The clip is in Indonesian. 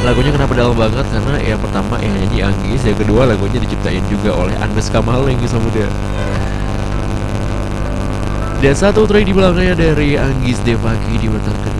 Lagunya kenapa dalam banget? Karena yang pertama yang nyanyi Anggis, yang kedua lagunya diciptain juga oleh Andes Kamal yang Samudra. Dan satu track di belakangnya dari Anggis Devaki di urutan kedua.